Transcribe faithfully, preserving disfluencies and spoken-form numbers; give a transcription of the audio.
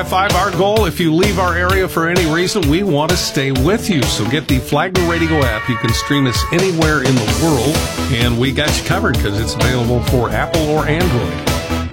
five five, our goal, if you leave our area for any reason, we want to stay with you. So get the Flagler Radio app. You can stream us anywhere in the world, and we got you covered because it's available for Apple or Android.